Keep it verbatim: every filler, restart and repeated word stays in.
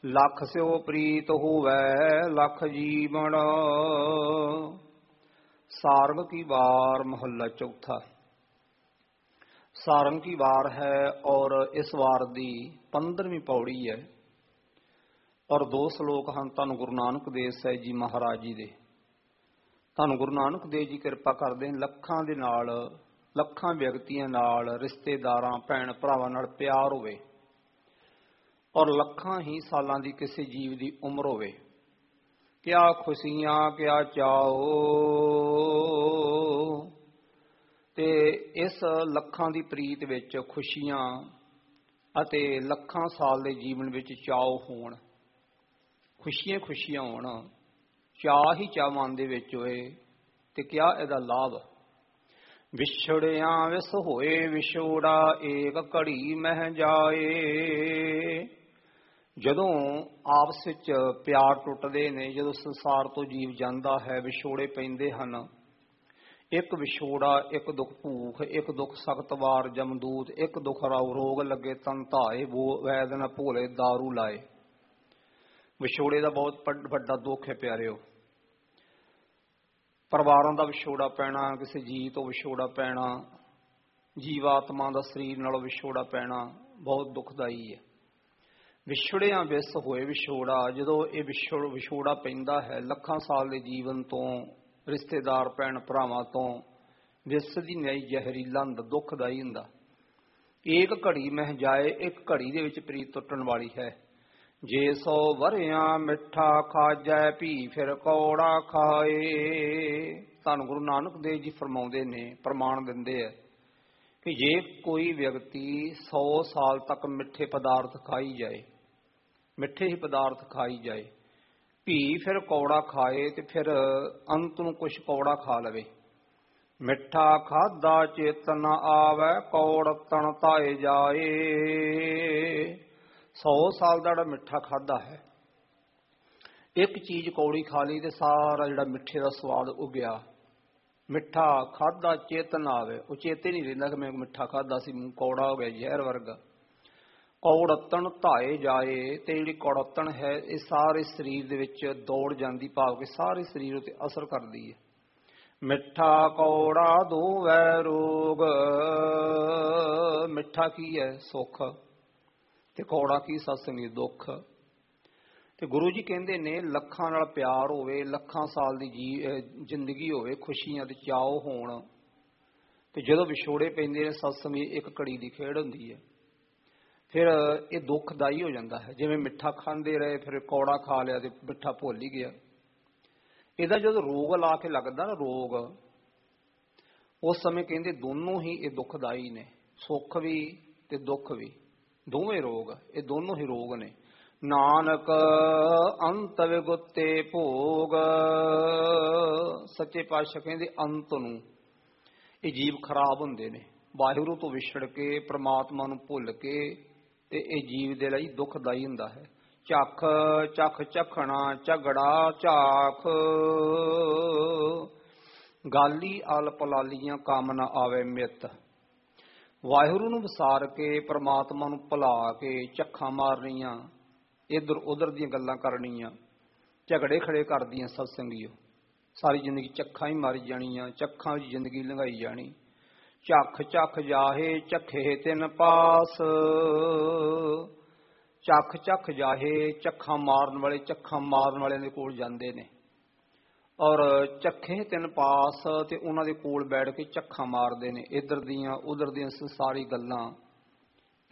लख स्यो प्रीत होवै लख जीवन। सारंग की वार महला चौथा। सारंग की वार है और इस वार दी पंद्रहवीं पौड़ी है और दो श्लोक हैं धन गुरु नानक देव साहिब जी महाराज जी दे। धन गुरु नानक देव जी कृपा करते हैं लखां दे नाल लखां व्यक्तियां नाल रिश्तेदारां भैण भरावां नाल प्यार होवे और लखां ही सालां दी किसी जीव दी उम्र होवे। क्या खुशियां क्या चाओ ते इस लखां दी प्रीत विच खुशियां अते लखां साल दे जीवन विच चाओ होण, खुशियां खुशियां होण, चाह ही चाह मन दे विच होए ते क्या इहदा लाभ। विछड़िया विस होए विछोड़ा एक घड़ी मह जाए। जदों आपस विच प्यार टुटदे ने, जदों संसार तो जीव जांदा है, विछोड़े पैंदे हन। एक विछोड़ा, एक दुख भूख, एक दुख सख्त वार जमदूत, एक दुख रोग लगे तन धाए, वो वैद न भोले दारू लाए। विछोड़े का बहुत वड्डा दुख है प्यारिओ। परिवारों का विछोड़ा पैना, किसी जी तो विछोड़ा पैना, जीवात्मा का शरीर नालों विछोड़ा पैना बहुत दुखदाई है। विछड़िया विस होए विछोड़ा, जदों ये विछोड़ विछोड़ा पैंदा है लखां साल के जीवन तो, रिश्तेदार भैन भरावां तो, विस दी न्याई जहरीला हुंदा, दुखदाई हुंदा। एक घड़ी मह जाए, एक घड़ी दे विच प्रीत टुटण वाली है। जे सौ वरिया मिठा खाजै भी फिर कौड़ा खाए। धन गुरु नानक देव जी फरमाउंदे ने, प्रमाण दिंदे है कि जे कोई व्यक्ति सौ साल तक मिठे पदार्थ खाई जाए, मिठे ही पदार्थ खाई जाए, भी फिर कौड़ा खाए तो फिर अंत नूं कुछ कौड़ा खा लवे। मिठा खादा चेतन आवे कौड़ तन ताए जाए। सौ साल का जिहड़ा मिठा खादा है, एक चीज कौड़ी खा ली तो सारा जिहड़ा मिठे का स्वाद उगया। मिठा खादा चेतन आवे, वो चेते नहीं रहिंदा कि मैं मिठा खादा सी, मूँह कौड़ा हो गया जहर वर्गा। कौड़तन धाए जाए, तो जी कौड़तन है ये सारे शरीर दे विच दौड़ जाती, भाव के सारे शरीर उत्ते असर करती है। मिठा कौड़ा दोवै रोग, मिठा की है सुख ते कौड़ा की सत्संगी दुख। ते गुरु जी कहते ने लखां नाल प्यार होवे, लखां साल की जी जिंदगी होवे, खुशियां ते चाओ होण, ते जदों विछोड़े पैंदे ने सत्संगी एक घड़ी की खेड़ हुंदी है। फिर ये दुखदाई हो जाता है। जिवें मिठा खाते रहे फिर कौड़ा खा लिया तो मिठा भुल ही गया। इहदा जो रोग ला के लगता ना रोग, उस समय कहते दोनों ही ये दुखदाई ने, सुख भी ते दुख भी, दोवें रोग, ये दोनों ही रोग ने। नानक अंत विगुते भोग, सच्चे पातशाह कहते अंत नूं ये जीव खराब हुंदे ने। वाहिगुरू तो विछड़ के परमात्मा नूं भुल के ते ये जीव दे लई दुखदाई हुंदा है। झख झख झखना झगड़ा झाख, गाली आल पलालियां काम ना आवे मित। वाहिगुरू नूं विसार के परमात्मा नूं भुला के झखा मारनियां, इधर उधर दीयां गल्लां करनियां, झगड़े खड़े कर दियां सत्संगीओ। सारी जिंदगी झखा ही मारी जानियां, झखां विच जिंदगी लंघाई जानी। झख झख जाहे झखे तिन पास, झख झख जाहे झखा मारन वाले झखा मारन वाले दे कोल जांदे ने और झखे तिन पास ते उन्हां दे कोल बैठ के झखा मारदे ने। इधर दियां उधर दियां संसारी गल्लां